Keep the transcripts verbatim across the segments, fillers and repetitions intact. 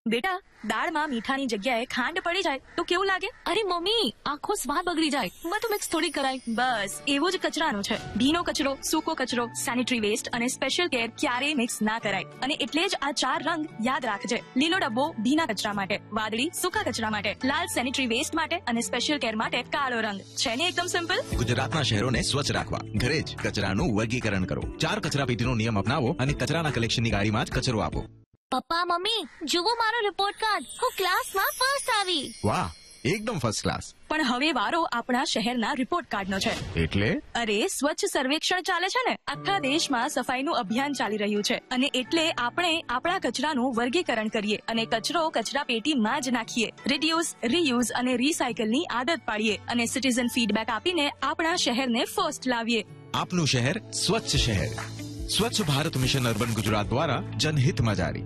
બેટા, દાળમાં મીઠાની જગ્યાએ ખાંડ પડી જાય તો કેવું લાગે? અરે મમ્મી, આખો સ્વાદ બગડી જાય. મેં તો મિક્સ થોડી કરાય. બસ એવું જ કચરાનું છે. ભીનો કચરો, સૂકો કચરો, સેનિટરી વેસ્ટ અને સ્પેશિયલ કેર ક્યારેય મિક્સ ના કરાય. અને એટલે જ આ ચાર રંગ યાદ રાખજે. લીલો ડબ્બો ભીના કચરા માટે, વાદળી સૂકા કચરા માટે, લાલ સેનિટરી વેસ્ટ માટે અને સ્પેશિયલ કેર માટે કાળો રંગ. છે ને એકદમ સિમ્પલ? ગુજરાતના શહેરોને સ્વચ્છ રાખવા ઘરે જ કચરાનું વર્ગીકરણ કરો. ચાર કચરા પેટીનો નિયમ અપનાવો અને કચરાના કલેક્શનની ગાડીમાં જ કચરો આપો. પપ્પા મમ્મી, જુઓ મારો રિપોર્ટ કાર્ડ. હું ક્લાસમાં ફર્સ્ટ આવી. વાહ, એકદમ ફર્સ્ટ ક્લાસ. પણ હવે વારો આપણા શહેરના રિપોર્ટ કાર્ડનો છે. એટલે? અરે, સ્વચ્છ સર્વેક્ષણ ચાલે છે ને. આખા દેશમાં સફાઈનું અભિયાન ચાલી રહ્યું છે અને એટલે આપણે આપણા કચરાનું વર્ગીકરણ કરીએ અને કચરો કચરા પેટીમાં જ નાખીએ. રિડ્યુસ, રીયુઝ અને રીસાયકલની આદત પાડીએ અને સિટીઝન ફીડબેક આપીને આપણા શહેરને ફર્સ્ટ લાવીએ. આપનું શહેર સ્વચ્છ શહેર. સ્વચ્છ ભારત મિશન અર્બન ગુજરાત દ્વારા જનહિતમાં જારી.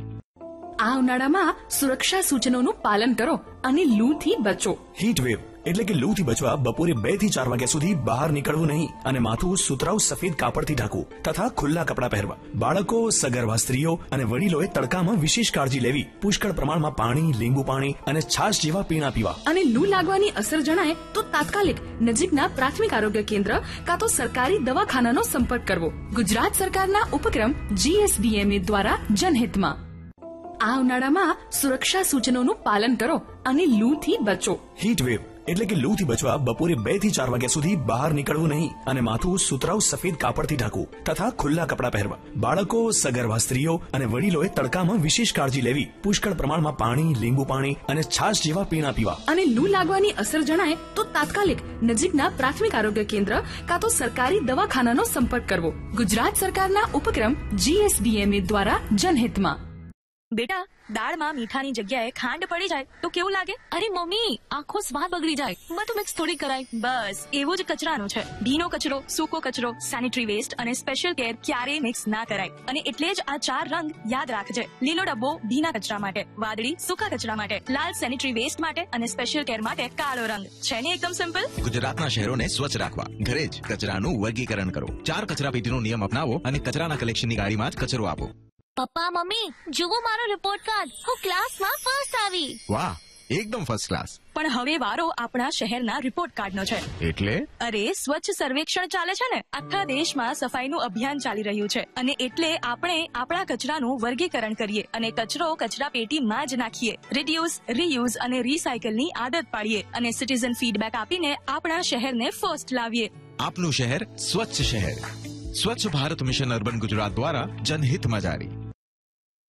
આ ઉનાળામાં સુરક્ષા સૂચનોનું પાલન કરો અને લૂથી બચો. હીટ વેવ એટલે કે લૂથી બચવા બપોરે બે થી ચાર વાગ્યા સુધી બહાર નીકળવું નહીં અને માથું સુતરાઉ સફેદ કાપડથી ઢાંકવું તથા ખુલ્લા કપડાં પહેરવા. બાળકો, સગર્ભા સ્ત્રીઓ અને વડીલોએ તડકામાં વિશેષ કાળજી લેવી. પુષ્કળ પ્રમાણમાં પાણી, લીંબુ પાણી અને છાશ જેવા પીણા પીવા. અને લૂ લાગવાની અસર જણાય તો તાત્કાલિક નજીકના પ્રાથમિક આરોગ્ય કેન્દ્ર કાં તો સરકારી દવાખાનાનો સંપર્ક કરવો. ગુજરાત સરકારના ઉપક્રમ જીએસબીએમએ દ્વારા જનહિતમાં. આ ઉનાળામાં સુરક્ષા સૂચનોનું પાલન કરો અને લૂથી બચો. હીટ વેવ એટલે કે લૂથી બચવા બપોરે બે થી ચાર વાગ્યા સુધી બહાર નીકળવું નહીં અને માથું સુતરાઉ સફેદ કાપડથી ઢાંકવું તથા ખુલ્લા કપડાં પહેરવા. બાળકો, સગર્ભા સ્ત્રીઓ અને વડીલોએ તડકામાં વિશેષ કાળજી લેવી. પુષ્કળ પ્રમાણમાં પાણી, લીંબુ પાણી અને છાશ જેવા પીણા પીવા. અને લૂ લાગવાની અસર જણાય તો તાત્કાલિક નજીકના પ્રાથમિક આરોગ્ય કેન્દ્ર કાં તો સરકારી દવાખાનાનો સંપર્ક કરવો. ગુજરાત સરકારના ઉપક્રમ જીએસબીએમએ દ્વારા જનહિતમાં. બેટા, દાળમાં મીઠાની જગ્યાએ ખાંડ પડી જાય તો કેવું લાગે? અરે મમ્મી, આખો સ્વાદ બગડી જાય. મેં તો મિક્સ થોડી કરાય. બસ એવું જ કચરાનું છે. ભીનો કચરો, સૂકો કચરો, સેનિટરી વેસ્ટ અને સ્પેશિયલ કેર ક્યારેય મિક્સ ના કરાય. અને એટલે જ આ ચાર રંગ યાદ રાખજે. લીલો ડબ્બો ભીના કચરા માટે, વાદળી સૂકા કચરા માટે, લાલ સેનિટરી વેસ્ટ માટે અને સ્પેશિયલ કેર માટે કાળો રંગ. છે ને એકદમ સિમ્પલ? ગુજરાતના શહેરોને સ્વચ્છ રાખવા ઘરે જ કચરાનું વર્ગીકરણ કરો. ચાર કચરા પેટીનો નિયમ અપનાવો અને કચરાના કલેક્શનની ગાડીમાં જ કચરો આપો. પપ્પા મમ્મી, જુઓ મારો રિપોર્ટ કાર્ડ. હું ક્લાસમાં ફર્સ્ટ આવી. વાહ, એકદમ ફર્સ્ટ ક્લાસ. પણ હવે વારો આપણા શહેરના રિપોર્ટ કાર્ડનો છે. એટલે? અરે, સ્વચ્છ સર્વેક્ષણ ચાલે છે ને. આખા દેશમાં સફાઈનું અભિયાન ચાલી રહ્યું છે અને એટલે આપણે આપણા કચરાનું વર્ગીકરણ કરીએ અને કચરો કચરા પેટીમાં જ નાખીએ. રિડ્યુસ, રીયુઝ અને રીસાયકલની આદત પાડીએ અને સિટીઝન ફીડબેક આપીને આપણા શહેરને ફર્સ્ટ લાવીએ. આપનું શહેર સ્વચ્છ શહેર. સ્વચ્છ ભારત મિશન અર્બન ગુજરાત દ્વારા જનહિતમાં જારી.